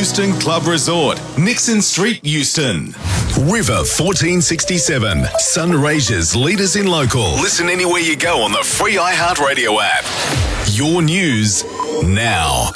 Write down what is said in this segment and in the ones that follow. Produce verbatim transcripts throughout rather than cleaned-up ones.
Euston Club Resort, Nixon Street, Euston. River fourteen sixty-seven, Sunraysia's leaders in local. Listen anywhere you go on the free iHeartRadio app. Your news now.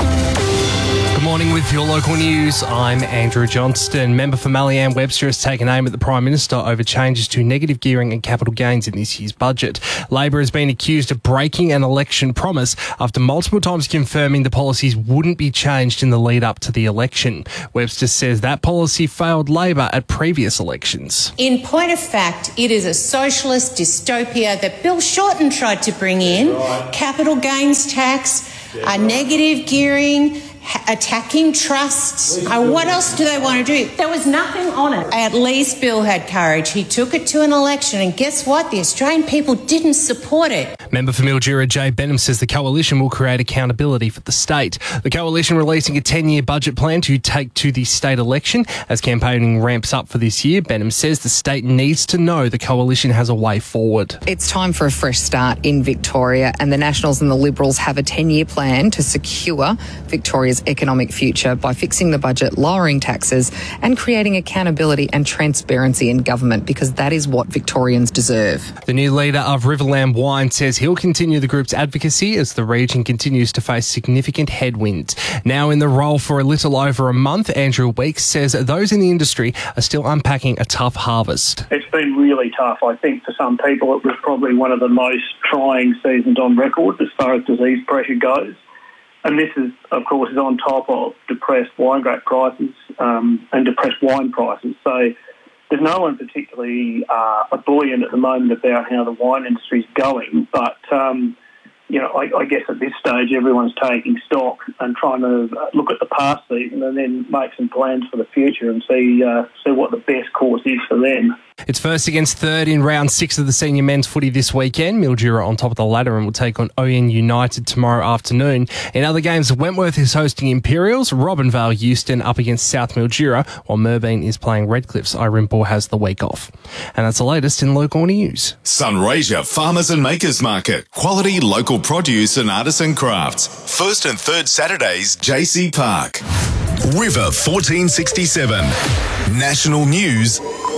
Good morning with your local news. I'm Andrew Johnston. Member for Malian Webster has taken aim at the Prime Minister over changes to negative gearing and capital gains in this year's budget. Labor has been accused of breaking an election promise after multiple times confirming the policies wouldn't be changed in the lead up to the election. Webster says that policy failed Labor at previous elections. In point of fact, it is a socialist dystopia that Bill Shorten tried to bring in. Capital gains tax, a negative gearing, attacking trusts. Uh, what else do they want to do? There was nothing on it. At least Bill had courage. He took it to an election, and guess what? The Australian people didn't support it. Member for Mildura, Jay Benham, says the coalition will create accountability for the state. The coalition releasing a ten-year budget plan to take to the state election. As campaigning ramps up for this year, Benham says the state needs to know the coalition has a way forward. It's time for a fresh start in Victoria, and the Nationals and the Liberals have a ten-year plan to secure Victoria's economic future by fixing the budget, lowering taxes and creating accountability and transparency in government, because that is what Victorians deserve. The new leader of Riverland Wine says he'll continue the group's advocacy as the region continues to face significant headwinds. Now in the role for a little over a month, Andrew Weeks says those in the industry are still unpacking a tough harvest. It's been really tough. I think for some people it was probably one of the most trying seasons on record as far as disease pressure goes. And this is, of course, is on top of depressed wine grape prices um, and depressed wine prices. So there's no one particularly uh, buoyant at the moment about how the wine industry is going. But, um, you know, I, I guess at this stage everyone's taking stock and trying to look at the past season and then make some plans for the future and see uh, see what the best course is for them. It's first against third in round six of the senior men's footy this weekend. Mildura on top of the ladder and will take on Oyen United tomorrow afternoon. In other games, Wentworth is hosting Imperials, Robinvale Euston up against South Mildura, while Merbein is playing Redcliffs. Irimpor has the week off. And that's the latest in local news. Sunraysia Farmers and Makers Market. Quality local produce and artisan crafts. First and third Saturdays, J C Park. River fourteen sixty-seven. National news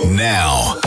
now.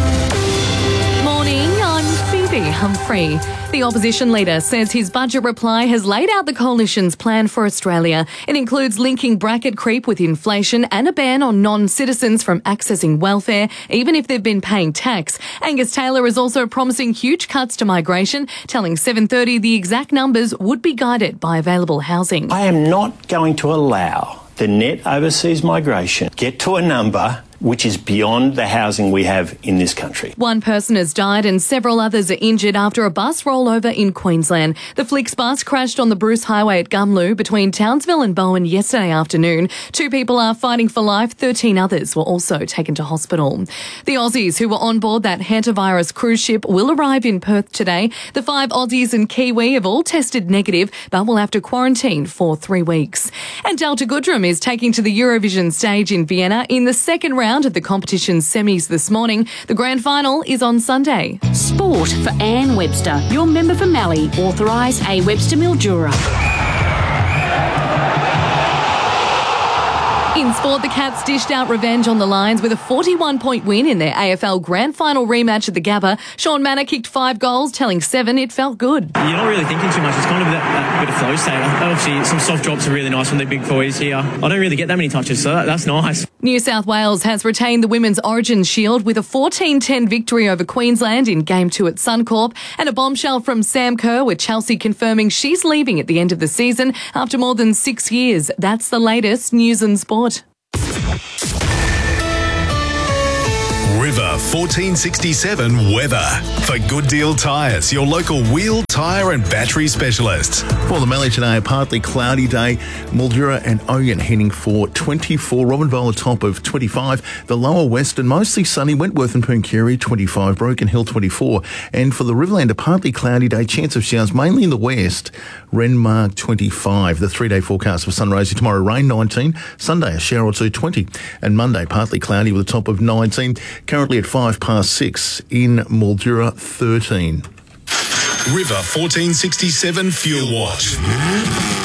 Morning, I'm Phoebe Humphrey. The opposition leader says his budget reply has laid out the coalition's plan for Australia. It includes linking bracket creep with inflation and a ban on non-citizens from accessing welfare, even if they've been paying tax. Angus Taylor is also promising huge cuts to migration, telling seven thirty the exact numbers would be guided by available housing. I am not going to allow the net overseas migration get to a number which is beyond the housing we have in this country. One person has died and several others are injured after a bus rollover in Queensland. The Flix bus crashed on the Bruce Highway at Gumlu between Townsville and Bowen yesterday afternoon. Two people are fighting for life. thirteen others were also taken to hospital. The Aussies who were on board that hantavirus cruise ship will arrive in Perth today. The five Aussies and Kiwi have all tested negative, but will have to quarantine for three weeks. And Delta Goodrem is taking to the Eurovision stage in Vienna in the second round of the competition's semis this morning. The grand final is on Sunday. Sport for Anne Webster, your member for Mallee, authorise A Webster Mildura. In sport, the Cats dished out revenge on the Lions with a forty-one point win in their A F L Grand Final rematch at the Gabba. Sean Manor kicked five goals, telling Seven it felt good. You're not really thinking too much. It's kind of that, that bit of flow state. Obviously, some soft drops are really nice from the big boys here. I don't really get that many touches, so that, that's nice. New South Wales has retained the Women's Origin Shield with a fourteen ten victory over Queensland in Game two at Suncorp, and a bombshell from Sam Kerr with Chelsea confirming she's leaving at the end of the season after more than six years. That's the latest news and sport. River fourteen sixty-seven weather. For Good Deal Tyres, your local wheel, tyre and battery specialists. For the Mallee today, a partly cloudy day. Mildura and Oyen heading for twenty-four. Robinvale a top of twenty-five. The lower western mostly sunny. Wentworth and Pooncarie twenty-five. Broken Hill twenty-four. And for the Riverland, a partly cloudy day. Chance of showers mainly in the west. Renmark twenty-five. The three-day forecast for Sunraysia tomorrow, rain nineteen. Sunday, a shower or two twenty. And Monday, partly cloudy with a top of nineteen. Currently at five past six in Mildura thirteen. River fourteen sixty-seven Fuel Watch.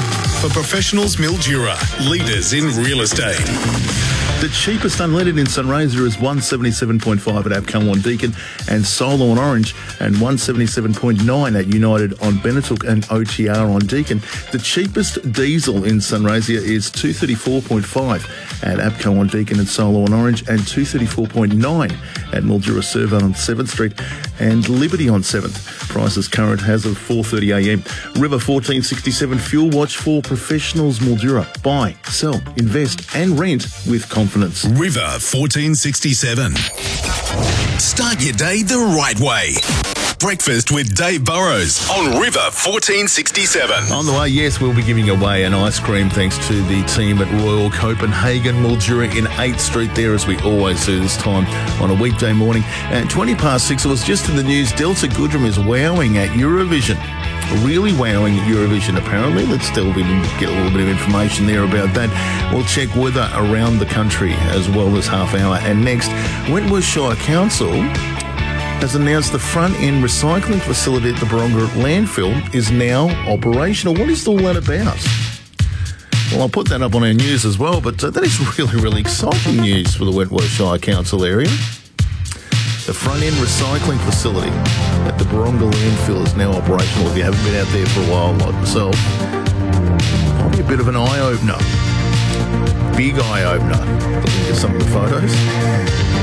for Professionals Mildura, leaders in real estate. The cheapest unleaded in Sunraysia is one seventy-seven point five at Abcum on Deakin and Solo on Orange, and one seventy-seven point nine at United on Benetook and O T R on Deakin. The cheapest diesel in Sunraysia is two thirty-four point five at Abcum on Deakin and Solo on Orange, and two thirty-four point nine at Mildura Servo on seventh Street and Liberty on seventh. Prices current as of four thirty a m. River fourteen sixty-seven Fuel Watch for Professionals Mildura. Buy, sell, invest and rent with confidence. River fourteen sixty-seven. Start your day the right way. Breakfast with Dave Burrows on River fourteen sixty-seven. On the way, yes, we'll be giving away an ice cream thanks to the team at Royal Copenhagen Mildura in eighth Street there, as we always do this time on a weekday morning. At twenty past six, it was just in the news, Delta Goodrem is wowing at Eurovision. Really wowing at Eurovision, apparently. Let's delve in and get a little bit of information there about that. We'll check weather around the country as well this half hour. And next, Wentworth Shire Council has announced the front-end recycling facility at the Baronga landfill is now operational. What is all that about? Well, I'll put that up on our news as well, but uh, that is really, really exciting news for the Wentworth Shire Council area. The front-end recycling facility at the Baronga landfill is now operational. If you haven't been out there for a while, like myself, probably a bit of an eye-opener. Big eye-opener. Looking at some of the photos.